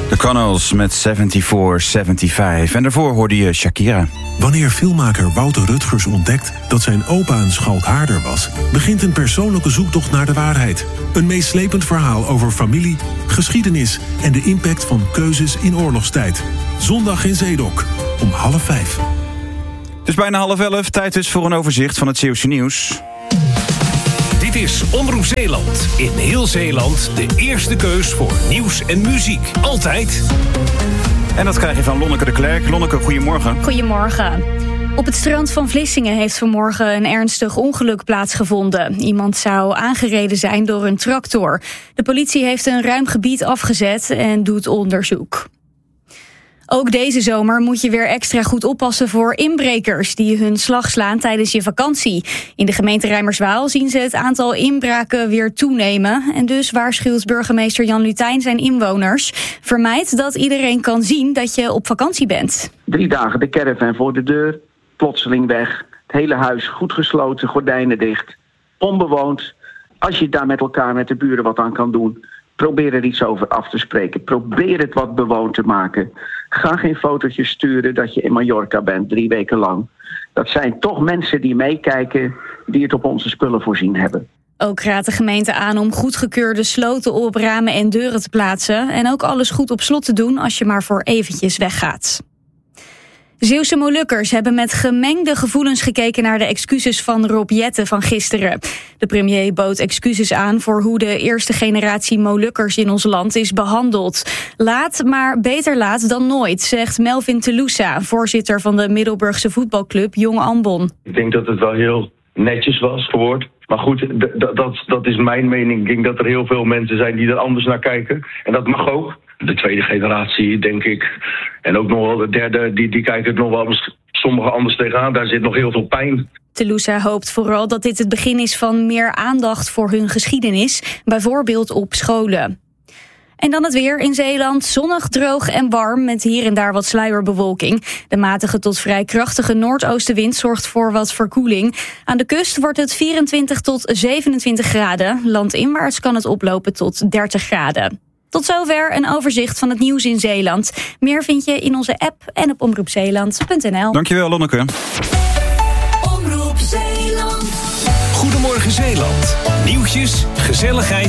De Connells met 7475. En daarvoor hoorde je Shakira. Wanneer filmmaker Wouter Rutgers ontdekt dat zijn opa een schalkhaarder was, begint een persoonlijke zoektocht naar de waarheid. Een meeslepend verhaal over familie, geschiedenis en de impact van keuzes in oorlogstijd. Zondag in Zeedok, om 4:30. Het is bijna 10:30. Tijd dus voor een overzicht van het Zeeuwse nieuws. Dit is Omroep Zeeland. In heel Zeeland de eerste keus voor nieuws en muziek. Altijd. En dat krijg je van Lonneke de Klerk. Lonneke, goedemorgen. Goedemorgen. Op het strand van Vlissingen heeft vanmorgen een ernstig ongeluk plaatsgevonden. Iemand zou aangereden zijn door een tractor. De politie heeft een ruim gebied afgezet en doet onderzoek. Ook deze zomer moet je weer extra goed oppassen voor inbrekers die hun slag slaan tijdens je vakantie. In de gemeente Rijmerswaal zien ze het aantal inbraken weer toenemen. En dus waarschuwt burgemeester Jan Lutijn zijn inwoners: vermijd dat iedereen kan zien dat je op vakantie bent. 3 dagen de caravan voor de deur, plotseling weg. Het hele huis goed gesloten, gordijnen dicht, onbewoond. Als je daar met elkaar, met de buren wat aan kan doen, probeer er iets over af te spreken. Probeer het wat bewoond te maken. Ga geen fotootjes sturen dat je in Mallorca bent 3 weken lang. Dat zijn toch mensen die meekijken, die het op onze spullen voorzien hebben. Ook raadt de gemeente aan om goedgekeurde sloten op ramen en deuren te plaatsen. En ook alles goed op slot te doen als je maar voor eventjes weggaat. Zeeuwse Molukkers hebben met gemengde gevoelens gekeken naar de excuses van Rob Jetten van gisteren. De premier bood excuses aan voor hoe de eerste generatie Molukkers in ons land is behandeld. Laat, maar beter laat dan nooit, zegt Melvin Telusa, voorzitter van de Middelburgse voetbalclub Jong Ambon. Ik denk dat het wel heel netjes was verwoord. Maar goed, dat is mijn mening. Ik denk dat er heel veel mensen zijn die er anders naar kijken. En dat mag ook. De tweede generatie, denk ik. En ook nog wel de derde, die kijken het nog wel sommigen anders tegenaan. Daar zit nog heel veel pijn. Telusa hoopt vooral dat dit het begin is van meer aandacht voor hun geschiedenis. Bijvoorbeeld op scholen. En dan het weer in Zeeland. Zonnig, droog en warm met hier en daar wat sluierbewolking. De matige tot vrij krachtige noordoostenwind zorgt voor wat verkoeling. Aan de kust wordt het 24 tot 27 graden. Landinwaarts kan het oplopen tot 30 graden. Tot zover een overzicht van het nieuws in Zeeland. Meer vind je in onze app en op omroepzeeland.nl. Dankjewel, Lonneke. Omroep Zeeland. Goedemorgen Zeeland. Nieuwtjes, gezelligheid.